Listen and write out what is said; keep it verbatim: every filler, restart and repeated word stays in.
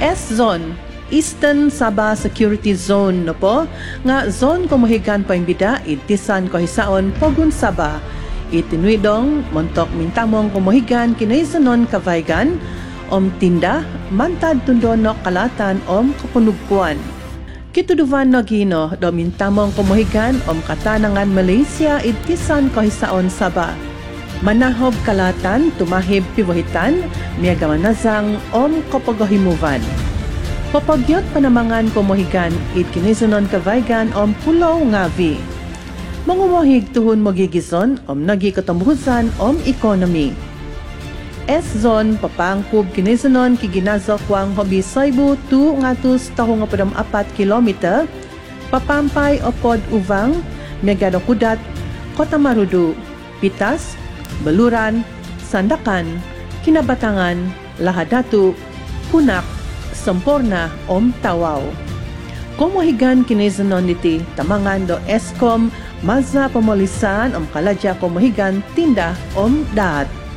S-Zone, Eastern Sabah Security Zone no po, nga zone kumuhigan pa imbida itisan ko hisaon Pogun Sabah, itinuidong montok mintamong kumuhigan kinaisanon kavaygan, om tinda, mantad tundon no kalatan om kapunugpuan. Kituduvan no gino, do mintamong kumuhigan om katanangan Malaysia itisan ko hisaon Sabah. Manahob kalatan, tumahib piwahitan, miyaga manazang om kopagahimuvan. Papagyot panamangan kumuhigan, it kinisunon kavaygan om Pulau Ngavi. Mangumuhig tuhon magigison om nagi katambuhusan om economy. S-Zone papangkub kinisunon kiginazok wang hobi Saibu tu ngatus taho nga padam apat kilometer, papampay o pod uvang, megado kudat, Kota Marudu, Pitas, Baluran, Sandakan, Kinabatangan, Lahadatu, Punak, Samporna om Tawaw. Kumuhigan kinisunon niti tamangan do Eskom, Mazna Pamolisan om Kaladya kumuhigan tinda om Daat.